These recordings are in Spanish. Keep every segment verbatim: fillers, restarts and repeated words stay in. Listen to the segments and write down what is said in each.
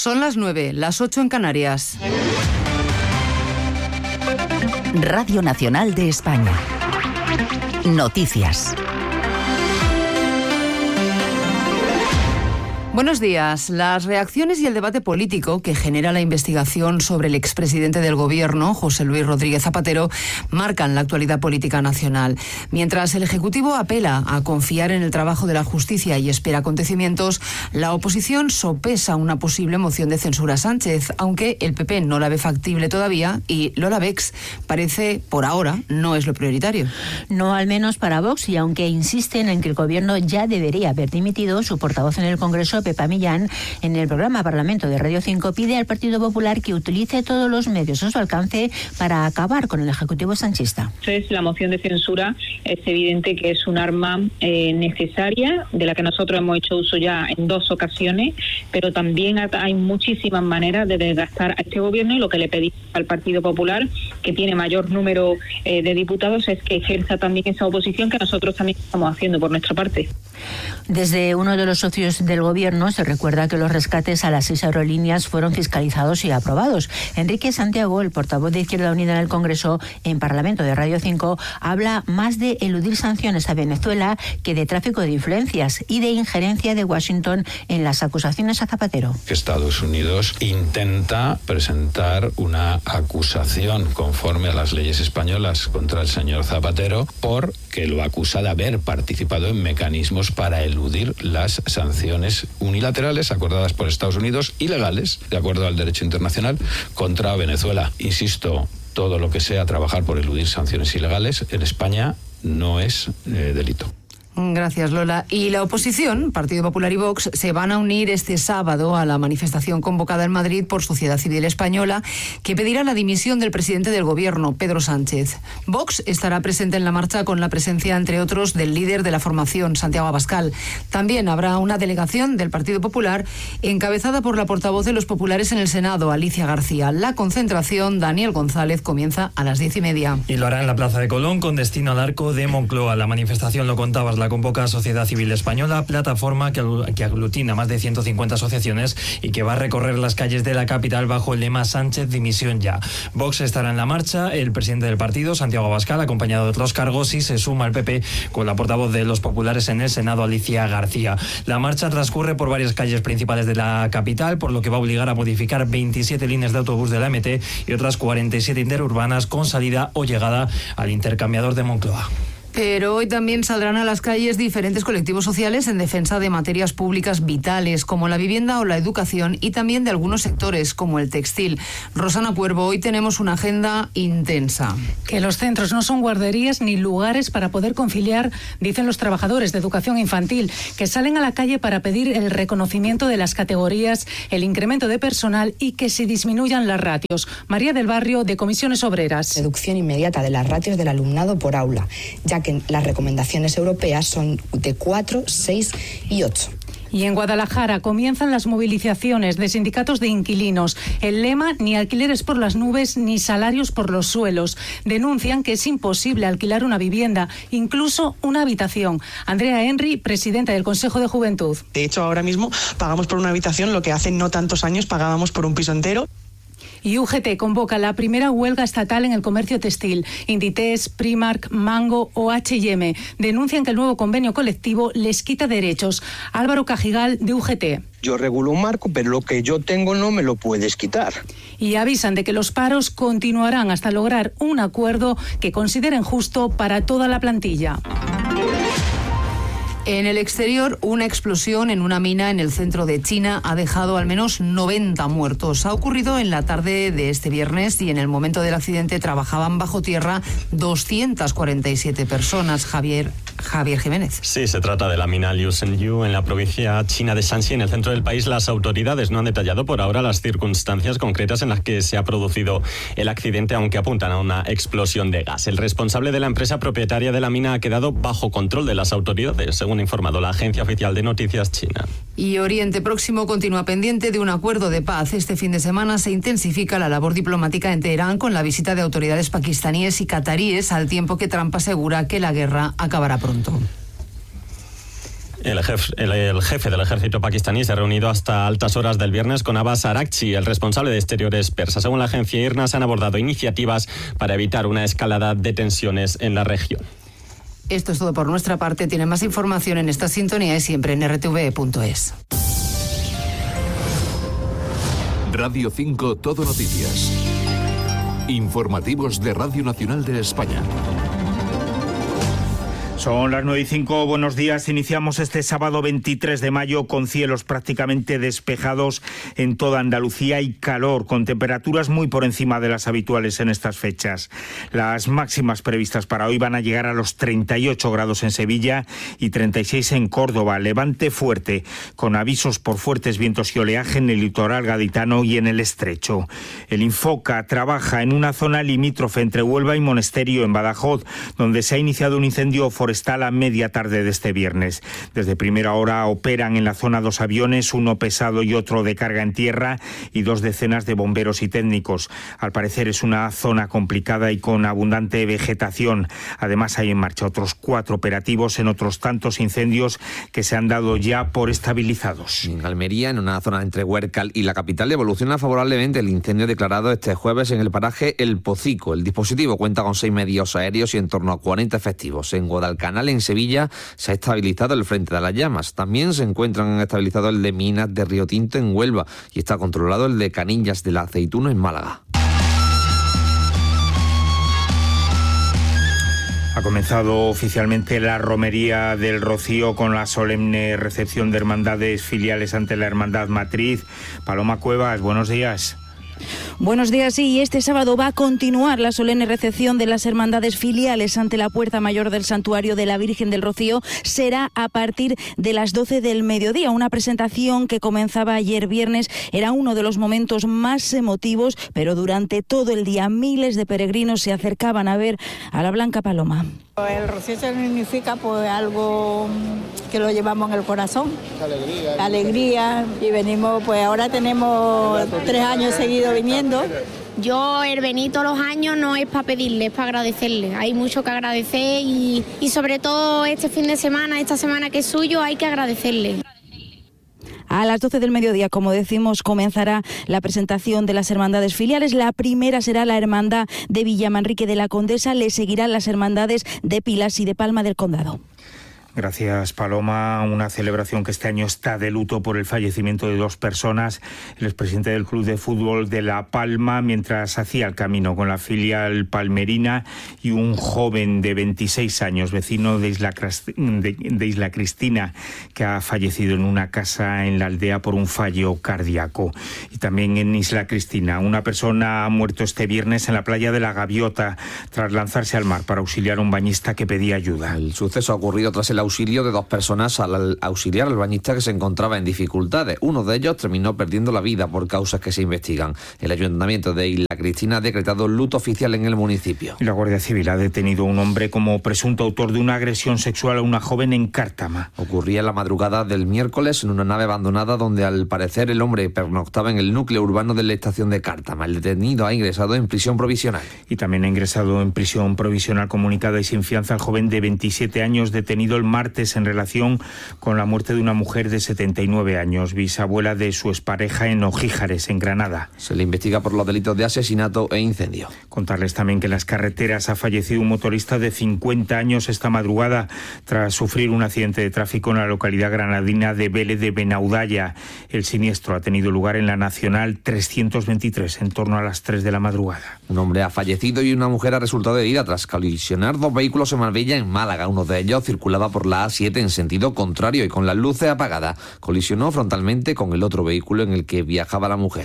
Son las nueve, las ocho en Canarias. Radio Nacional de España. Noticias. Buenos días. Las reacciones y el debate político que genera la investigación sobre el expresidente del Gobierno, José Luis Rodríguez Zapatero, marcan la actualidad política nacional. Mientras el Ejecutivo apela a confiar en el trabajo de la justicia y espera acontecimientos, la oposición sopesa una posible moción de censura a Sánchez, aunque el P P no la ve factible todavía y Lola Bex parece, por ahora, no es lo prioritario. No, al menos para Vox, y aunque insisten en que el Gobierno ya debería haber dimitido, su portavoz en el Congreso, Pepa Millán, en el programa Parlamento de Radio cinco, pide al Partido Popular que utilice todos los medios a su alcance para acabar con el Ejecutivo sanchista. Entonces, la moción de censura es evidente que es un arma eh, necesaria, de la que nosotros hemos hecho uso ya en dos ocasiones, pero también hay muchísimas maneras de desgastar a este gobierno, y lo que le pedimos al Partido Popular, que tiene mayor número eh, de diputados, es que ejerza también esa oposición que nosotros también estamos haciendo por nuestra parte. Desde uno de los socios del Gobierno se recuerda que los rescates a las seis aerolíneas fueron fiscalizados y aprobados. Enrique Santiago, el portavoz de Izquierda Unida en el Congreso, en Parlamento de Radio cinco, habla más de eludir sanciones a Venezuela que de tráfico de influencias y de injerencia de Washington en las acusaciones a Zapatero. Estados Unidos intenta presentar una acusación conforme a las leyes españolas contra el señor Zapatero porque lo acusa de haber participado en mecanismos para eludir las sanciones unilaterales acordadas por Estados Unidos, ilegales, de acuerdo al derecho internacional, contra Venezuela. Insisto, todo lo que sea trabajar por eludir sanciones ilegales en España no es eh, delito. Gracias, Lola. Y la oposición, Partido Popular y Vox, se van a unir este sábado a la manifestación convocada en Madrid por Sociedad Civil Española, que pedirá la dimisión del presidente del Gobierno, Pedro Sánchez. Vox estará presente en la marcha con la presencia, entre otros, del líder de la formación, Santiago Abascal. También habrá una delegación del Partido Popular encabezada por la portavoz de los populares en el Senado, Alicia García. La concentración, Daniel González, comienza a las diez y media. Y lo hará en la Plaza de Colón con destino al Arco de Moncloa. La manifestación, lo contabas, la convoca Sociedad Civil Española, plataforma que, que aglutina más de ciento cincuenta asociaciones y que va a recorrer las calles de la capital bajo el lema Sánchez dimisión ya. Vox estará en la marcha, el presidente del partido, Santiago Abascal, acompañado de otros cargos, y se suma al P P con la portavoz de los populares en el Senado, Alicia García. La marcha transcurre por varias calles principales de la capital, por lo que va a obligar a modificar veintisiete líneas de autobús de la M T y otras cuarenta y siete interurbanas con salida o llegada al intercambiador de Moncloa. Pero hoy también saldrán a las calles diferentes colectivos sociales en defensa de materias públicas vitales como la vivienda o la educación, y también de algunos sectores como el textil. Rosana Puervo, hoy tenemos una agenda intensa. Que los centros no son guarderías ni lugares para poder conciliar, dicen los trabajadores de educación infantil, que salen a la calle para pedir el reconocimiento de las categorías, el incremento de personal y que se disminuyan las ratios. María del Barrio, de Comisiones Obreras. Reducción inmediata de las ratios del alumnado por aula, ya que las recomendaciones europeas son de cuatro, seis y ocho. Y en Guadalajara comienzan las movilizaciones de sindicatos de inquilinos. El lema, ni alquileres por las nubes ni salarios por los suelos. Denuncian que es imposible alquilar una vivienda, incluso una habitación. Andrea Henry, presidenta del Consejo de Juventud. De hecho, ahora mismo pagamos por una habitación lo que hace no tantos años pagábamos por un piso entero. Y U G T convoca la primera huelga estatal en el comercio textil. Inditex, Primark, Mango o H y M denuncian que el nuevo convenio colectivo les quita derechos. Álvaro Cajigal, de U G T. Yo regulo un marco, pero lo que yo tengo no me lo puedes quitar. Y avisan de que los paros continuarán hasta lograr un acuerdo que consideren justo para toda la plantilla. En el exterior, una explosión en una mina en el centro de China ha dejado al menos noventa muertos. Ha ocurrido en la tarde de este viernes y en el momento del accidente trabajaban bajo tierra doscientas cuarenta y siete personas. Javier, Javier Jiménez. Sí, se trata de la mina Liu Shenyu en la provincia china de Shanxi, en el centro del país. Las autoridades no han detallado por ahora las circunstancias concretas en las que se ha producido el accidente, aunque apuntan a una explosión de gas. El responsable de la empresa propietaria de la mina ha quedado bajo control de las autoridades, según ha informado la agencia oficial de noticias china. Y Oriente Próximo continúa pendiente de un acuerdo de paz. Este fin de semana se intensifica la labor diplomática en Teherán con la visita de autoridades pakistaníes y cataríes, al tiempo que Trump asegura que la guerra acabará pronto. El jefe, el, el jefe del ejército pakistaní se ha reunido hasta altas horas del viernes con Abbas Araghchi, el responsable de exteriores persa. Según la agencia I R N A, se han abordado iniciativas para evitar una escalada de tensiones en la región. Esto es todo por nuestra parte. Tiene más información en esta sintonía y siempre en r t v punto es. Radio cinco Todo Noticias. Informativos de Radio Nacional de España. Son las nueve y cinco, buenos días. Iniciamos este sábado veintitrés de mayo con cielos prácticamente despejados en toda Andalucía y calor, con temperaturas muy por encima de las habituales en estas fechas. Las máximas previstas para hoy van a llegar a los treinta y ocho grados en Sevilla y treinta y seis en Córdoba. Levante fuerte, con avisos por fuertes vientos y oleaje en el litoral gaditano y en el Estrecho. El Infoca trabaja en una zona limítrofe entre Huelva y Monesterio, en Badajoz, donde se ha iniciado un incendio forestal a media tarde de este viernes. Desde primera hora operan en la zona dos aviones, uno pesado y otro de carga en tierra, y dos decenas de bomberos y técnicos. Al parecer es una zona complicada y con abundante vegetación. Además hay en marcha otros cuatro operativos en otros tantos incendios que se han dado ya por estabilizados. En Almería, en una zona entre Huércal y la capital, evoluciona favorablemente el incendio declarado este jueves en el paraje El Pocico. El dispositivo cuenta con seis medios aéreos y en torno a cuarenta efectivos. En Guadalcanal, en Sevilla, se ha estabilizado el frente de las llamas. También se encuentran estabilizados el de Minas de Río Tinto en Huelva y está controlado el de Canillas de la Aceituna en Málaga. Ha comenzado oficialmente la romería del Rocío con la solemne recepción de hermandades filiales ante la Hermandad Matriz. Paloma Cuevas, buenos días. Buenos días, sí, y este sábado va a continuar la solemne recepción de las hermandades filiales ante la puerta mayor del Santuario de la Virgen del Rocío. Será a partir de las doce del mediodía, una presentación que comenzaba ayer viernes. Era uno de los momentos más emotivos, pero durante todo el día miles de peregrinos se acercaban a ver a la Blanca Paloma. El rocío significa pues algo que lo llevamos en el corazón, alegría, alegría, y venimos, pues ahora tenemos tres años seguidos viniendo. Yo el venir todos los años no es para pedirle, es para agradecerle. Hay mucho que agradecer y, y sobre todo este fin de semana, esta semana que es suyo, hay que agradecerle. A las doce del mediodía, como decimos, comenzará la presentación de las hermandades filiales. La primera será la hermandad de Villamanrique de la Condesa, le seguirán las hermandades de Pilas y de Palma del Condado. Gracias, Paloma. Una celebración que este año está de luto por el fallecimiento de dos personas. El expresidente del Club de Fútbol de La Palma, mientras hacía el camino con la filial palmerina, y un joven de veintiséis años, vecino de Isla, de, de Isla Cristina, que ha fallecido en una casa en la aldea por un fallo cardíaco. Y también en Isla Cristina, una persona ha muerto este viernes en la playa de La Gaviota tras lanzarse al mar para auxiliar a un bañista que pedía ayuda. El suceso ha ocurrido tras el auxilio de dos personas al auxiliar al bañista que se encontraba en dificultades. Uno de ellos terminó perdiendo la vida por causas que se investigan. El Ayuntamiento de Isla Cristina ha decretado luto oficial en el municipio. La Guardia Civil ha detenido a un hombre como presunto autor de una agresión sexual a una joven en Cártama. Ocurría en la madrugada del miércoles en una nave abandonada donde al parecer el hombre pernoctaba en el núcleo urbano de la estación de Cártama. El detenido ha ingresado en prisión provisional. Y también ha ingresado en prisión provisional comunicada y sin fianza el joven de veintisiete años detenido el martes en relación con la muerte de una mujer de setenta y nueve años, bisabuela de su expareja en Ojíjares, en Granada. Se le investiga por los delitos de asesinato e incendio. Contarles también que en las carreteras ha fallecido un motorista de cincuenta años esta madrugada tras sufrir un accidente de tráfico en la localidad granadina de Vélez de Benaudalla. El siniestro ha tenido lugar en la Nacional trescientos veintitrés, en torno a las tres de la madrugada. Un hombre ha fallecido y una mujer ha resultado herida tras colisionar dos vehículos en Marbella, en Málaga. Uno de ellos circulaba por la A siete en sentido contrario y con las luces apagadas. Colisionó frontalmente con el otro vehículo en el que viajaba la mujer.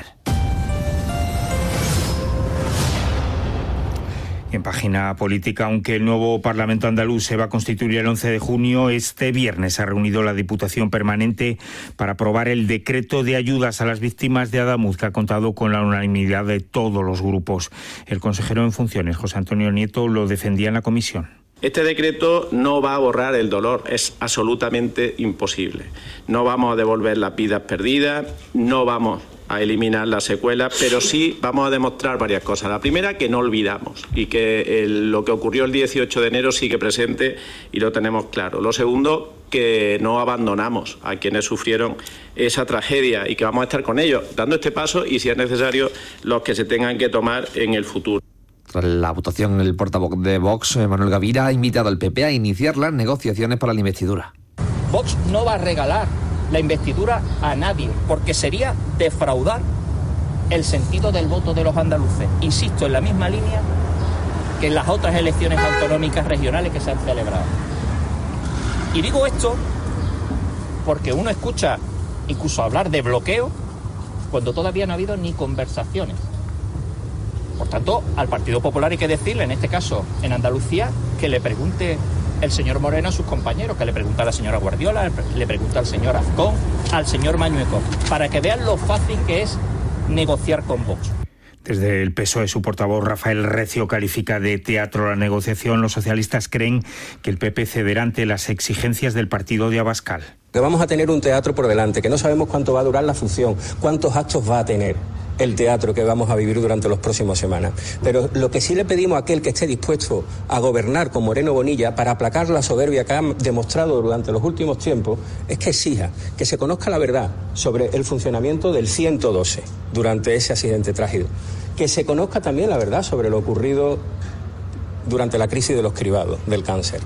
En página política, aunque el nuevo Parlamento andaluz se va a constituir el once de junio, este viernes se ha reunido la Diputación Permanente para aprobar el decreto de ayudas a las víctimas de Adamuz, que ha contado con la unanimidad de todos los grupos. El consejero en funciones, José Antonio Nieto, lo defendía en la comisión. Este decreto no va a borrar el dolor, es absolutamente imposible. No vamos a devolver las vidas perdidas, no vamos a eliminar las secuelas, pero sí vamos a demostrar varias cosas. La primera, que no olvidamos y que el, lo que ocurrió el dieciocho de enero sigue presente y lo tenemos claro. Lo segundo, que no abandonamos a quienes sufrieron esa tragedia y que vamos a estar con ellos, dando este paso y, si es necesario, los que se tengan que tomar en el futuro. Tras la votación, el portavoz de Vox, Manuel Gavira, ha invitado al P P a iniciar las negociaciones para la investidura. Vox no va a regalar la investidura a nadie, porque sería defraudar el sentido del voto de los andaluces. Insisto, en la misma línea que en las otras elecciones autonómicas regionales que se han celebrado. Y digo esto porque uno escucha incluso hablar de bloqueo cuando todavía no ha habido ni conversaciones. Por tanto, al Partido Popular hay que decirle, en este caso en Andalucía, que le pregunte el señor Moreno a sus compañeros, que le pregunta a la señora Guardiola, le pregunta al señor Azcón, al señor Mañueco, para que vean lo fácil que es negociar con Vox. Desde el P S O E, su portavoz Rafael Recio califica de teatro la negociación. Los socialistas creen que el P P cederá ante las exigencias del partido de Abascal. Que vamos a tener un teatro por delante, que no sabemos cuánto va a durar la función, cuántos actos va a tener el teatro que vamos a vivir durante las próximas semanas. Pero lo que sí le pedimos a aquel que esté dispuesto a gobernar con Moreno Bonilla para aplacar la soberbia que han demostrado durante los últimos tiempos es que exija que se conozca la verdad sobre el funcionamiento del ciento doce durante ese accidente trágico. Que se conozca también la verdad sobre lo ocurrido durante la crisis de los cribados, del cáncer.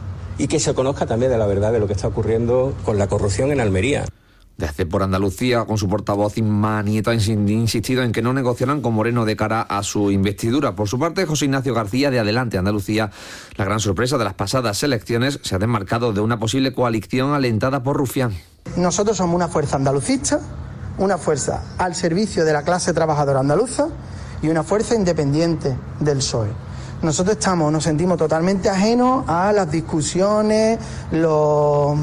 Y que se conozca también de la verdad de lo que está ocurriendo con la corrupción en Almería. Desde por Andalucía, con su portavoz Inma Nieto, ha insistido en que no negociarán con Moreno de cara a su investidura. Por su parte, José Ignacio García, de Adelante Andalucía, la gran sorpresa de las pasadas elecciones, se ha desmarcado de una posible coalición alentada por Rufián. Nosotros somos una fuerza andalucista, una fuerza al servicio de la clase trabajadora andaluza y una fuerza independiente del P S O E. Nosotros estamos, nos sentimos totalmente ajenos a las discusiones, los...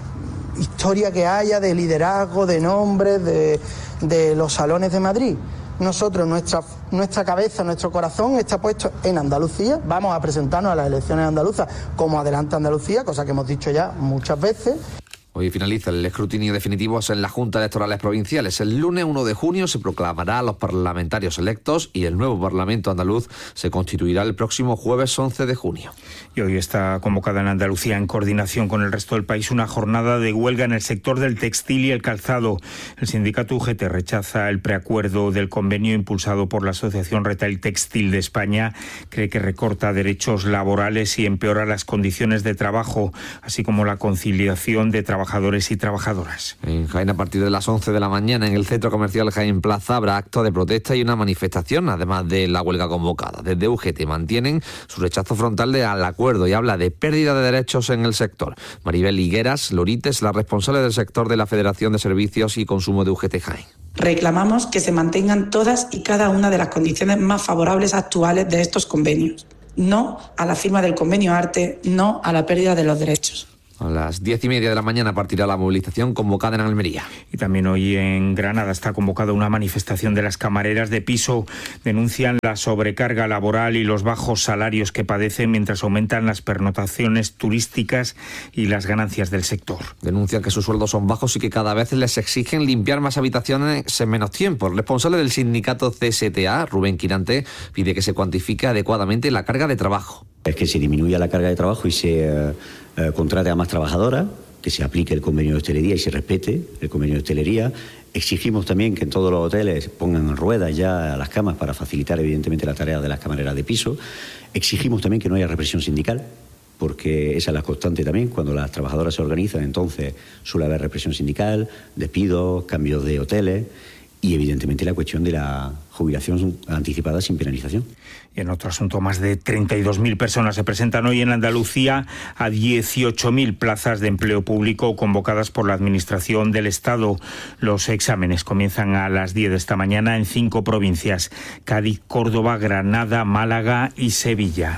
historia que haya de liderazgo, de nombres, de, de los salones de Madrid. Nosotros, nuestra, nuestra cabeza, nuestro corazón está puesto en Andalucía. Vamos a presentarnos a las elecciones andaluzas como Adelante Andalucía, cosa que hemos dicho ya muchas veces. Hoy finaliza el escrutinio definitivo en las juntas electorales provinciales. El lunes uno de junio se proclamará a los parlamentarios electos y el nuevo Parlamento andaluz se constituirá el próximo jueves once de junio. Y hoy está convocada en Andalucía, en coordinación con el resto del país, una jornada de huelga en el sector del textil y el calzado. El sindicato U G T rechaza el preacuerdo del convenio impulsado por la Asociación Retail Textil de España. Cree que recorta derechos laborales y empeora las condiciones de trabajo, así como la conciliación de trabajo trabajadores y trabajadoras. En Jaén, a partir de las once de la mañana, en el Centro Comercial Jaén Plaza, habrá acto de protesta y una manifestación, además de la huelga convocada. Desde U G T mantienen su rechazo frontal al acuerdo y habla de pérdida de derechos en el sector. Maribel Higueras Lorites, la responsable del sector de la Federación de Servicios y Consumo de U G T Jaén. Reclamamos que se mantengan todas y cada una de las condiciones más favorables actuales de estos convenios. No a la firma del convenio ARTE, no a la pérdida de los derechos. A las diez y media de la mañana partirá la movilización convocada en Almería. Y también hoy en Granada está convocada una manifestación de las camareras de piso. Denuncian la sobrecarga laboral y los bajos salarios que padecen mientras aumentan las pernotaciones turísticas y las ganancias del sector. Denuncian que sus sueldos son bajos y que cada vez les exigen limpiar más habitaciones en menos tiempo. El responsable del sindicato C S T A, Rubén Quirante, pide que se cuantifique adecuadamente la carga de trabajo. Es que se disminuya la carga de trabajo y se eh, eh, contrate a más trabajadoras, que se aplique el convenio de hostelería y se respete el convenio de hostelería. Exigimos también que en todos los hoteles pongan en ruedas ya las camas para facilitar evidentemente la tarea de las camareras de piso. Exigimos también que no haya represión sindical, porque esa es la constante también. Cuando las trabajadoras se organizan, entonces suele haber represión sindical, despidos, cambios de hoteles y evidentemente la cuestión de la jubilación anticipada sin penalización. Y en otro asunto, más de treinta y dos mil personas se presentan hoy en Andalucía a dieciocho mil plazas de empleo público convocadas por la Administración del Estado. Los exámenes comienzan a las diez de esta mañana en cinco provincias: Cádiz, Córdoba, Granada, Málaga y Sevilla.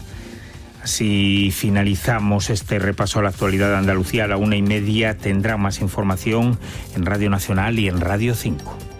Así finalizamos este repaso a la actualidad de Andalucía. A la una y media tendrá más información en Radio Nacional y en Radio cinco.